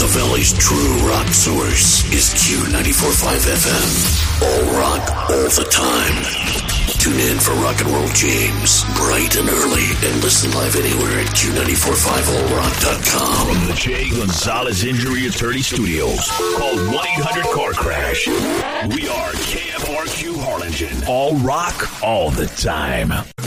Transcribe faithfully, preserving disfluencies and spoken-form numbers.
Valley's true rock source is Q ninety-four point five F M. All rock, all the time. Tune in for Rock and Roll James, bright and early, and listen live anywhere at Q nine four five all rock dot com. From the Jay Gonzalez Injury Attorney Studios, call one eight hundred car crash. We are K F R Q Harlingen. All rock, all the time.